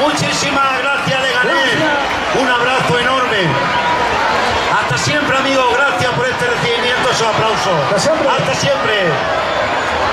Muchísimas gracias, Leganés. Un abrazo enorme. Hasta siempre, amigos. Gracias por este recibimiento, esos aplausos. Hasta siempre. Hasta siempre.